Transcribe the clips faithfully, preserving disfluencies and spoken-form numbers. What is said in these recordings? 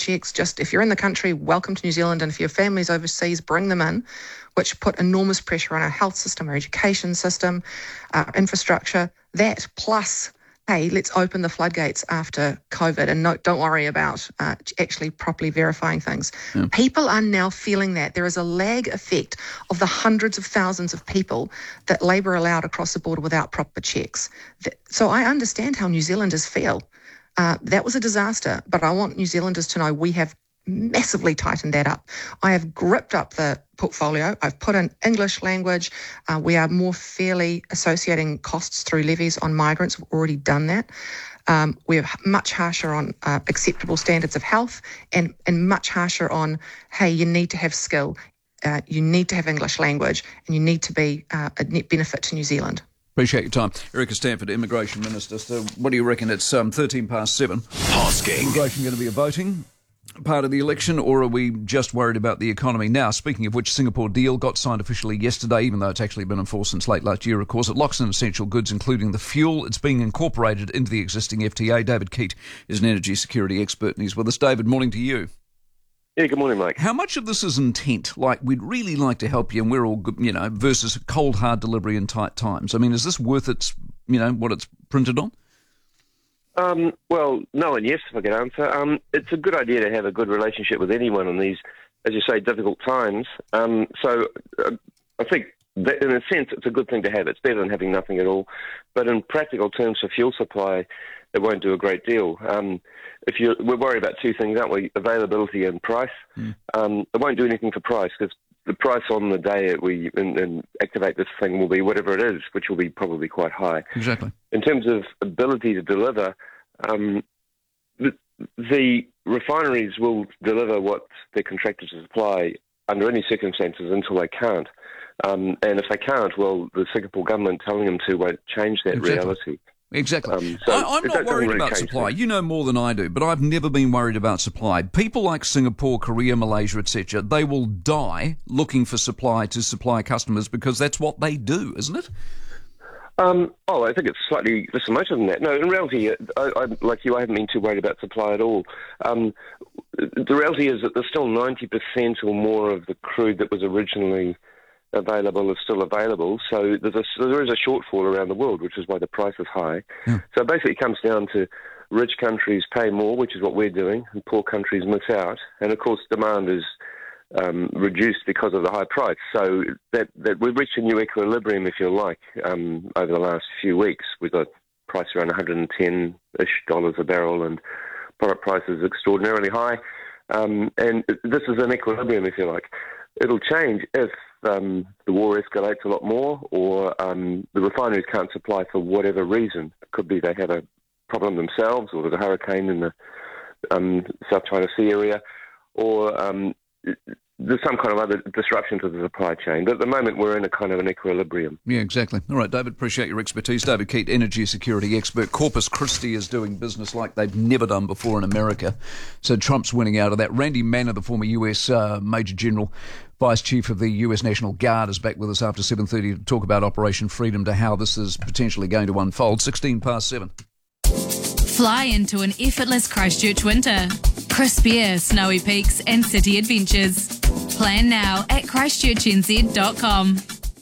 checks. Just if you're in the country, welcome to New Zealand, and if your family's overseas, bring them in, which put enormous pressure on our health system, our education system, our infrastructure. That plus, hey, let's open the floodgates after COVID, and no, don't worry about uh, actually properly verifying things. Yeah. People are now feeling that. There is a lag effect of the hundreds of thousands of people that Labour allowed across the border without proper checks. So I understand how New Zealanders feel. Uh, that was a disaster, but I want New Zealanders to know we have massively tightened that up. I have gripped up the portfolio. I've put in English language. Uh, we are more fairly associating costs through levies on migrants. We've already done that. Um, we're much harsher on uh, acceptable standards of health and, and much harsher on, hey, you need to have skill, uh, you need to have English language, and you need to be uh, a net benefit to New Zealand. Appreciate your time. Erica Stanford, Immigration Minister. So what do you reckon? It's um, thirteen past seven. Hosking. Immigration going to be a voting part of the election, or are we just worried about the economy? Now, speaking of which, Singapore deal got signed officially yesterday, even though it's actually been enforced since late last year, of course. It locks in essential goods, including the fuel. It's being incorporated into the existing F T A. David Keat is an energy security expert, and he's with us. David, morning to you. Yeah, good morning, Mike. How much of this is intent? Like, we'd really like to help you and we're all good, you know, versus cold, hard delivery in tight times. I mean, is this worth its, you know, what it's printed on? Um, well, no and yes, if I could answer. Um, it's a good idea to have a good relationship with anyone in these, as you say, difficult times. Um, so uh, I think that in a sense it's a good thing to have. It's better than having nothing at all. But in practical terms for fuel supply, it won't do a great deal. Um, if you, we're worried about two things, aren't we? Availability and price. Mm. Um, it won't do anything for price because the price on the day we and, and activate this thing will be whatever it is, which will be probably quite high. Exactly. In terms of ability to deliver, um, the, the refineries will deliver what they're contracted to supply under any circumstances until they can't. Um, and if they can't, well, the Singapore government telling them to won't change that exactly. reality. Exactly. Um, so I, I'm not worried really about supply. things. You know more than I do, but I've never been worried about supply. People like Singapore, Korea, Malaysia, et cetera, they will die looking for supply to supply customers because that's what they do, isn't it? Um, oh, I think it's slightly less emotional than that. No, in reality, I, I, like you, I haven't been too worried about supply at all. Um, the reality is that there's still ninety percent or more of the crude that was originally available is still available. So there's a, there is a shortfall around the world, which is why the price is high. Yeah. So basically it comes down to rich countries pay more, which is what we're doing, and poor countries miss out. And of course demand is um, reduced because of the high price. So that, that we've reached a new equilibrium, if you like, um, over the last few weeks. We've got price around one hundred ten-ish dollars a barrel and product prices extraordinarily high. Um, and this is an equilibrium, if you like. It'll change if um, the war escalates a lot more or um, the refineries can't supply for whatever reason. It could be they have a problem themselves or there's a hurricane in the um, South China Sea area or um, there's some kind of other disruption to the supply chain. But at the moment, we're in a kind of an equilibrium. Yeah, exactly. All right, David, appreciate your expertise. David Keat, energy security expert. Corpus Christi is doing business like they've never done before in America. So Trump's winning out of that. Randy Manner, the former U S uh, Major General, Vice Chief of the U S National Guard, is back with us after seven thirty to talk about Operation Freedom, to how this is potentially going to unfold. sixteen past seven. Fly into an effortless Christchurch winter. Crisp air, snowy peaks and city adventures. Plan now at christchurch n z dot com.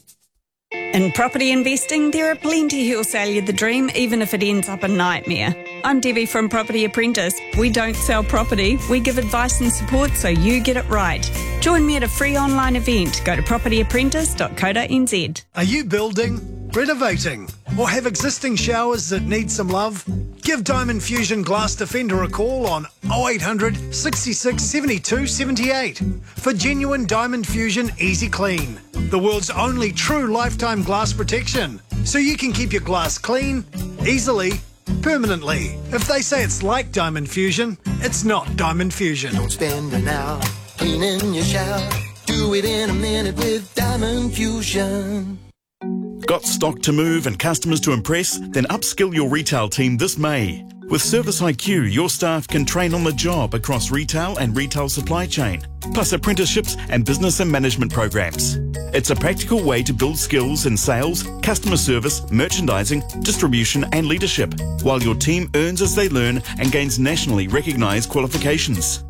In property investing, there are plenty who'll sell you the dream, even if it ends up a nightmare. I'm Debbie from Property Apprentice. We don't sell property, we give advice and support so you get it right. Join me at a free online event. Go to property apprentice dot co dot n z. Are you building, renovating, or have existing showers that need some love? Give Diamond Fusion Glass Defender a call on oh eight hundred, sixty-six, seventy-two, seventy-eight for genuine Diamond Fusion Easy Clean, the world's only true lifetime glass protection, so you can keep your glass clean, easily, permanently. If they say it's like Diamond Fusion, it's not Diamond Fusion. Don't spend an hour cleaning your shower. Do it in a minute with Diamond Fusion. Got stock to move and customers to impress? Then upskill your retail team this May. With Service I Q, your staff can train on the job across retail and retail supply chain, plus apprenticeships and business and management programs. It's a practical way to build skills in sales, customer service, merchandising, distribution and leadership, while your team earns as they learn and gains nationally recognised qualifications.